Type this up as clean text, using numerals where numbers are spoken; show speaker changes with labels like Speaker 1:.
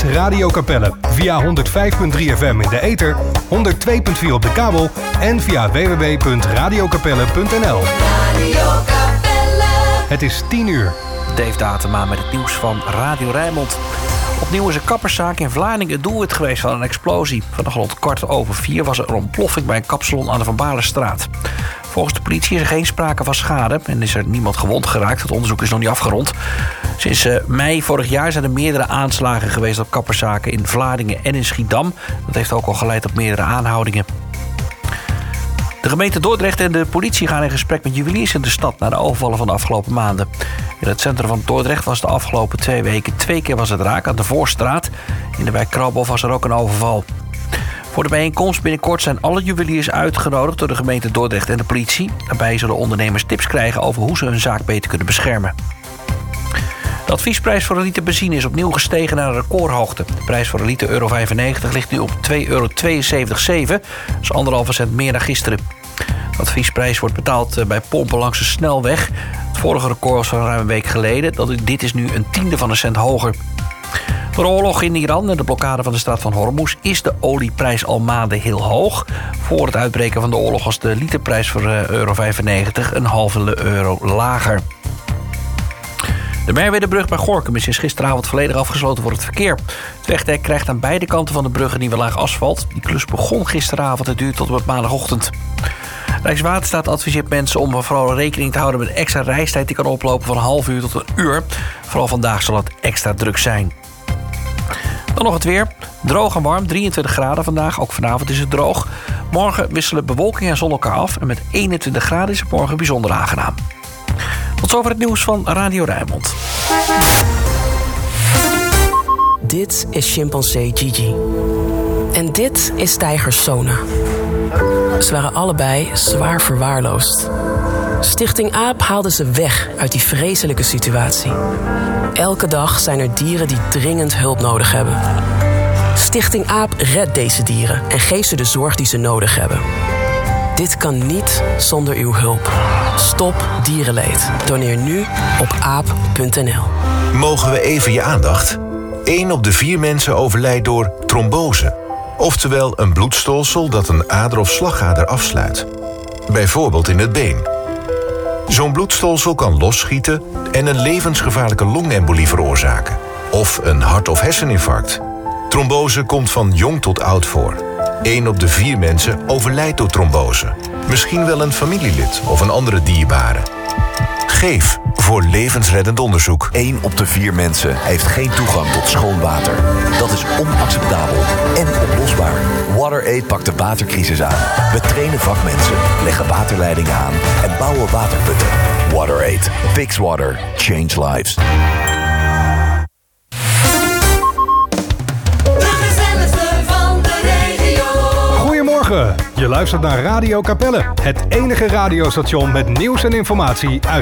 Speaker 1: Radio Capelle via 105.3 FM in de ether, 102.4 op de kabel en via www.radiocapelle.nl. Het is 10 uur.
Speaker 2: Dave Datema met het nieuws van Radio Rijnmond. Opnieuw is een kapperszaak in Vlaardingen het doelwit geweest van een explosie. Vanochtend rond 3:15 was er een ontploffing bij een kapsalon aan de Van Baarlestraat. Volgens de politie is er geen sprake van schade en is er niemand gewond geraakt. Het onderzoek is nog niet afgerond. Sinds mei vorig jaar zijn er meerdere aanslagen geweest op kapperszaken in Vlaardingen en in Schiedam. Dat heeft ook al geleid tot meerdere aanhoudingen. De gemeente Dordrecht en de politie gaan in gesprek met juweliers in de stad na de overvallen van de afgelopen maanden. In het centrum van Dordrecht was de afgelopen 2 weken 2 keer was het raak aan de Voorstraat. In de wijk Kralbof was er ook een overval. Voor de bijeenkomst binnenkort zijn alle juweliers uitgenodigd door de gemeente Dordrecht en de politie. Daarbij zullen ondernemers tips krijgen over hoe ze hun zaak beter kunnen beschermen. De adviesprijs voor een liter benzine is opnieuw gestegen naar een recordhoogte. De prijs voor een liter €1,95 ligt nu op €2,72. Dat is 1,5 cent meer dan gisteren. De adviesprijs wordt betaald bij pompen langs de snelweg. Het vorige record was van ruim een week geleden. Dit is nu een tiende van een cent hoger. Door de oorlog in Iran en de blokkade van de straat van Hormuz is de olieprijs al maanden heel hoog. Voor het uitbreken van de oorlog was de literprijs voor €1,95 een halve euro lager. De Merwedebrug bij Gorinchem is sinds gisteravond volledig afgesloten voor het verkeer. Het wegdek krijgt aan beide kanten van de brug een nieuwe laag asfalt. Die klus begon gisteravond en duurt tot op maandagochtend. Rijkswaterstaat adviseert mensen om vooral rekening te houden met extra reistijd. Die kan oplopen van een half uur tot een uur. Vooral vandaag zal het extra druk zijn. Dan nog het weer. Droog en warm, 23 graden vandaag. Ook vanavond is het droog. Morgen wisselen bewolking en zon elkaar af. En met 21 graden is het morgen bijzonder aangenaam. Tot zover het nieuws van Radio Rijnmond.
Speaker 3: Dit is chimpansee Gigi. En dit is tijger Sona. Ze waren allebei zwaar verwaarloosd. Stichting AAP haalde ze weg uit die vreselijke situatie. Elke dag zijn er dieren die dringend hulp nodig hebben. Stichting AAP redt deze dieren en geeft ze de zorg die ze nodig hebben. Dit kan niet zonder uw hulp. Stop dierenleed. Doneer nu op aap.nl.
Speaker 4: Mogen we even je aandacht? 1 op de 4 mensen overlijdt door trombose. Oftewel een bloedstolsel dat een ader of slagader afsluit. Bijvoorbeeld in het been. Zo'n bloedstolsel kan losschieten en een levensgevaarlijke longembolie veroorzaken. Of een hart- of herseninfarct. Trombose komt van jong tot oud voor. 1 op de 4 mensen overlijdt door trombose. Misschien wel een familielid of een andere dierbare. Geef voor levensreddend onderzoek.
Speaker 5: 1 op de 4 mensen heeft geen toegang tot schoon water. Dat is onacceptabel en oplosbaar. WaterAid pakt de watercrisis aan. We trainen vakmensen, leggen waterleidingen aan en bouwen waterputten. WaterAid. Fix water. Change lives.
Speaker 1: Goedemorgen, je luistert naar Radio Capelle. Het enige radiostation met nieuws en informatie uit